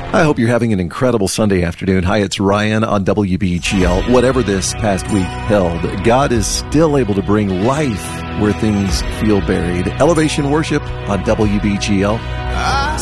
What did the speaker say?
I hope you're having an incredible Sunday afternoon. Hi, it's Ryan on WBGL. Whatever this past week held, God is still able to bring life where things feel buried. Elevation Worship on WBGL.